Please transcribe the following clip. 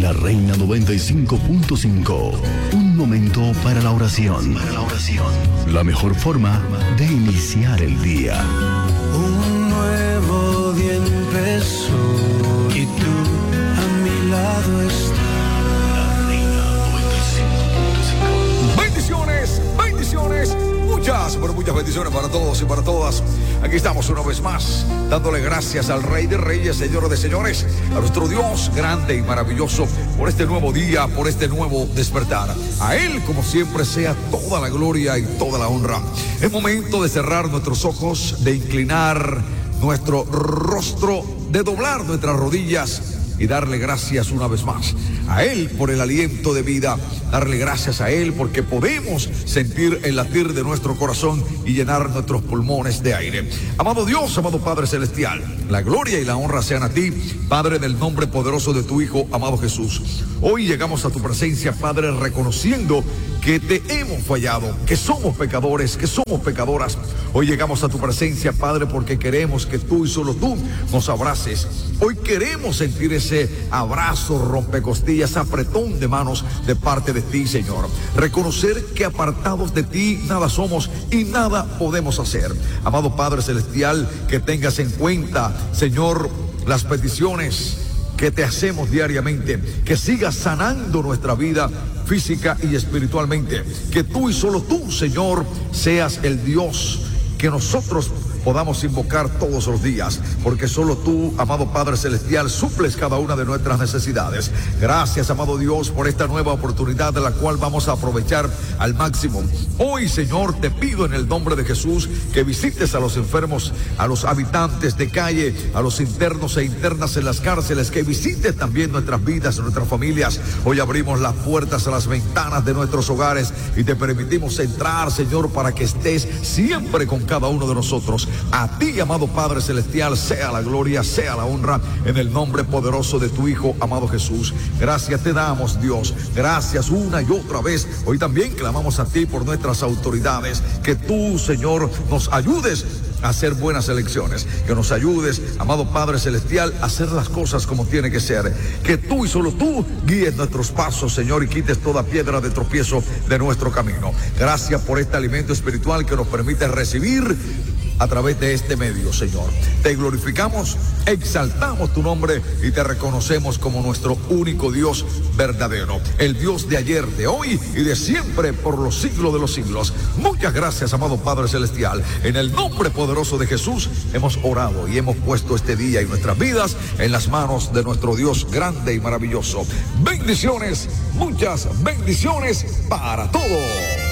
La Reina 95.5. Un momento para la oración. La mejor forma de iniciar el día. Un nuevo día empezó y tú a mi lado estás. La Reina 95.5. Bendiciones. Muchas bendiciones para todos y para todas. Aquí estamos una vez más, dándole gracias al Rey de Reyes, Señor de Señores, a nuestro Dios grande y maravilloso, por este nuevo día, por este nuevo despertar. A Él, como siempre, sea toda la gloria y toda la honra. Es momento de cerrar nuestros ojos, de inclinar nuestro rostro, de doblar nuestras rodillas y darle gracias una vez más a Él por el aliento de vida, darle gracias a Él porque podemos sentir el latir de nuestro corazón y llenar nuestros pulmones de aire. Amado Dios, amado Padre Celestial, la gloria y la honra sean a ti, Padre, del nombre poderoso de tu Hijo, amado Jesús. Hoy llegamos a tu presencia, Padre, reconociendo que te hemos fallado, que somos pecadores, que somos pecadoras. Hoy llegamos a tu presencia, Padre, porque queremos que tú y solo tú nos abraces. Hoy queremos sentir ese abrazo rompecostillas, apretón de manos de parte de ti, Señor. Reconocer que apartados de ti nada somos y nada podemos hacer. Amado Padre Celestial, que tengas en cuenta, Señor, las peticiones que te hacemos diariamente, que sigas sanando nuestra vida física y espiritualmente, que tú y solo tú, Señor, seas el Dios que nosotros podamos invocar todos los días, porque solo tú, amado Padre Celestial, suples cada una de nuestras necesidades. Gracias, amado Dios, por esta nueva oportunidad de la cual vamos a aprovechar al máximo. Hoy, Señor, te pido en el nombre de Jesús que visites a los enfermos, a los habitantes de calle, a los internos e internas en las cárceles, que visites también nuestras vidas, nuestras familias. Hoy abrimos las puertas a las ventanas de nuestros hogares y te permitimos entrar, Señor, para que estés siempre con cada uno de nosotros. A ti, amado Padre Celestial, sea la gloria, sea la honra, en el nombre poderoso de tu Hijo, amado Jesús. Gracias te damos, Dios. Gracias una y otra vez. Hoy también clamamos a ti por nuestras autoridades, que tú, Señor, nos ayudes a hacer buenas elecciones, que nos ayudes, amado Padre Celestial, a hacer las cosas como tiene que ser, que tú y solo tú guíes nuestros pasos, Señor, y quites toda piedra de tropiezo de nuestro camino. Gracias por este alimento espiritual que nos permite recibir a través de este medio, Señor. Te glorificamos, exaltamos tu nombre y te reconocemos como nuestro único Dios verdadero, el Dios de ayer, de hoy y de siempre, por los siglos de los siglos. Muchas gracias, amado Padre Celestial. En el nombre poderoso de Jesús hemos orado y hemos puesto este día y nuestras vidas en las manos de nuestro Dios grande y maravilloso. Bendiciones, muchas bendiciones para todos.